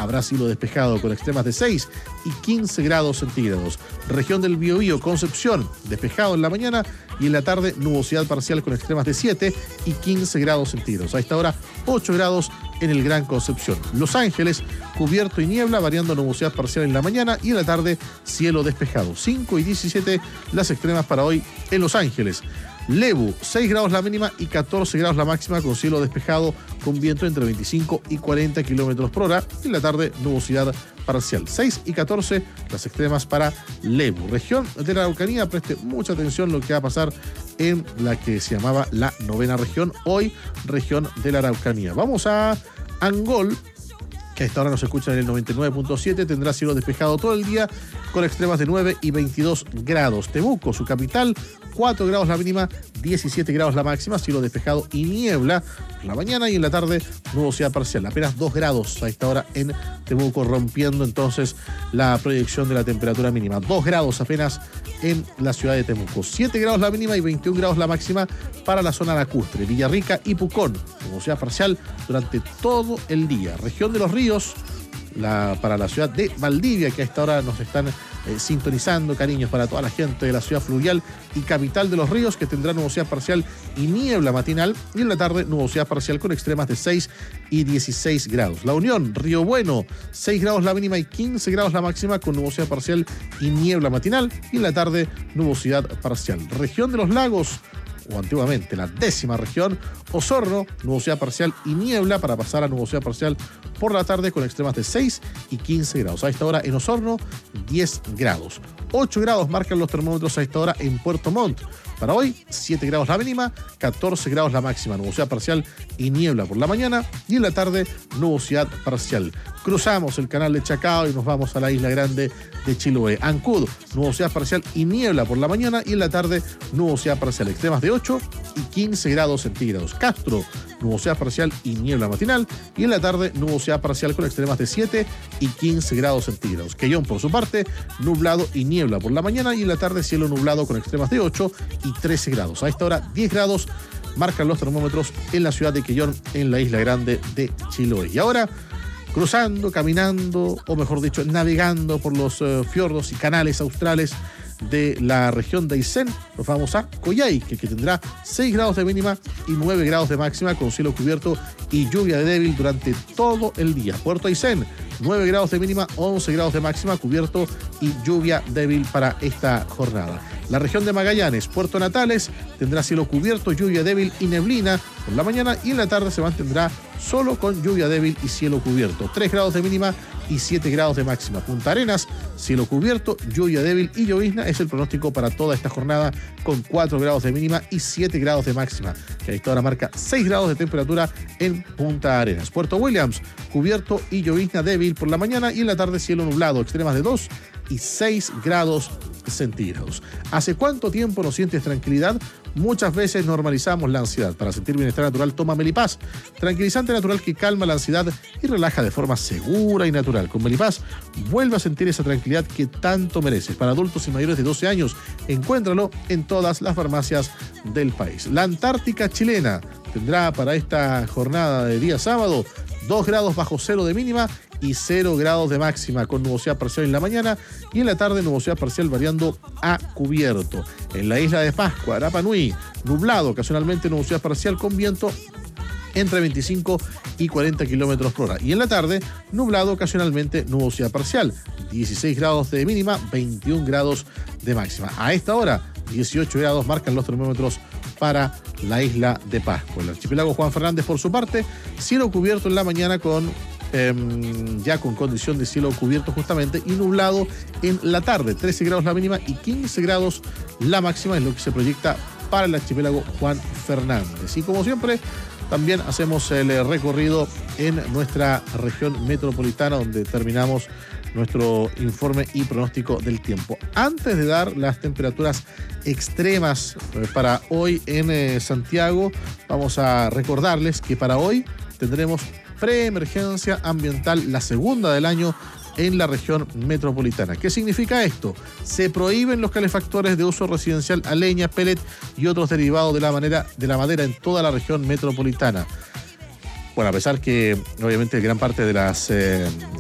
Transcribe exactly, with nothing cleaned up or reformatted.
habrá cielo despejado con extremas de seis y quince grados centígrados. Región del Biobío, Concepción, despejado en la mañana y en la tarde nubosidad parcial con extremas de siete y quince grados centígrados. A esta hora ocho grados en el Gran Concepción. Los Ángeles, cubierto y niebla, variando nubosidad parcial en la mañana y en la tarde cielo despejado. cinco y diecisiete las extremas para hoy en Los Ángeles. Lebu, seis grados la mínima y catorce grados la máxima con cielo despejado con viento entre veinticinco y cuarenta kilómetros por hora. Y en la tarde nubosidad parcial. seis y catorce las extremas para Lebu. Región de la Araucanía, preste mucha atención a lo que va a pasar en la que se llamaba la novena región, hoy región de la Araucanía. Vamos a Angol, que a esta hora nos escuchan en el noventa y nueve punto siete, tendrá cielo despejado todo el día con extremas de nueve y veintidós grados. Temuco, su capital, cuatro grados la mínima, diecisiete grados la máxima, cielo despejado y niebla en la mañana y en la tarde nubosidad parcial, apenas dos grados a esta hora en Temuco, rompiendo entonces la proyección de la temperatura mínima. dos grados apenas en la ciudad de Temuco, siete grados la mínima y veintiún grados la máxima para la zona lacustre. Villarrica y Pucón, nubosidad parcial durante todo el día. Región de los Ríos, La, para la ciudad de Valdivia, que a esta hora nos están eh, sintonizando. Cariños para toda la gente de la ciudad fluvial y capital de los ríos, que tendrá nubosidad parcial y niebla matinal, y en la tarde nubosidad parcial con extremas de seis y dieciséis grados. La Unión, Río Bueno, seis grados la mínima y quince grados la máxima con nubosidad parcial y niebla matinal, y en la tarde nubosidad parcial. Región de los Lagos, o antiguamente la décima región, Osorno, nubosidad parcial y niebla para pasar a nubosidad parcial por la tarde con extremas de seis y quince grados. A esta hora en Osorno, diez grados. ocho grados marcan los termómetros a esta hora en Puerto Montt. Para hoy, siete grados la mínima, catorce grados la máxima, nubosidad parcial y niebla por la mañana, y en la tarde nubosidad parcial. Cruzamos el canal de Chacao y nos vamos a la isla grande de Chiloé. Ancud, nubosidad parcial y niebla por la mañana, y en la tarde nubosidad parcial, extremas de ocho y quince grados centígrados. Castro, nubosidad parcial y niebla matinal, y en la tarde nubosidad parcial con extremas de siete y quince grados centígrados. Quellón, por su parte, nublado y niebla por la mañana, y en la tarde cielo nublado con extremas de ocho y trece grados. A esta hora diez grados marcan los termómetros en la ciudad de Quellón, en la isla grande de Chiloé. Y ahora, cruzando, caminando, o mejor dicho, navegando por los uh, fiordos y canales australes de la región de Aysén, nos vamos a Coyhaique, que tendrá seis grados de mínima y nueve grados de máxima con cielo cubierto y lluvia débil durante todo el día. Puerto Aysén, nueve grados de mínima, once grados de máxima, cubierto y lluvia débil para esta jornada. La región de Magallanes, Puerto Natales, tendrá cielo cubierto, lluvia débil y neblina por la mañana, y en la tarde se mantendrá solo con lluvia débil y cielo cubierto. tres grados de mínima y siete grados de máxima. Punta Arenas, cielo cubierto, lluvia débil y llovizna es el pronóstico para toda esta jornada, con cuatro grados de mínima y siete grados de máxima, que a esta hora marca seis grados de temperatura en Punta Arenas. Puerto Williams, cubierto y llovizna débil por la mañana, y en la tarde cielo nublado, extremas de dos y seis grados centígrados. ¿Hace cuánto tiempo no sientes tranquilidad? Muchas veces normalizamos la ansiedad. Para sentir bienestar natural, toma Melipaz, tranquilizante natural que calma la ansiedad y relaja de forma segura y natural. Con Melipaz, vuelve a sentir esa tranquilidad que tanto mereces. Para adultos y mayores de doce años, encuéntralo en todas las farmacias del país. La Antártica chilena tendrá para esta jornada de día sábado dos grados bajo cero de mínima y cero grados de máxima, con nubosidad parcial en la mañana, y en la tarde nubosidad parcial variando a cubierto. En la isla de Pascua, Rapa Nui, nublado, ocasionalmente nubosidad parcial con viento entre veinticinco y cuarenta kilómetros por hora. Y en la tarde, nublado, ocasionalmente nubosidad parcial. dieciséis grados de mínima, veintiún grados de máxima. A esta hora, dieciocho grados marcan los termómetros para la isla de Pascua. El archipiélago Juan Fernández, por su parte, cielo cubierto en la mañana con eh, ya con condición de cielo cubierto justamente, y nublado en la tarde. trece grados la mínima y quince grados la máxima es lo que se proyecta para el archipiélago Juan Fernández. Y como siempre, también hacemos el recorrido en nuestra región metropolitana, donde terminamos nuestro informe y pronóstico del tiempo. Antes de dar las temperaturas extremas para hoy en eh, Santiago, vamos a recordarles que para hoy tendremos preemergencia ambiental, la segunda del año en la región metropolitana. ¿Qué significa esto? Se prohíben los calefactores de uso residencial a leña, pellet y otros derivados de la, manera, de la madera en toda la región metropolitana. Bueno, a pesar que obviamente gran parte de las... Eh,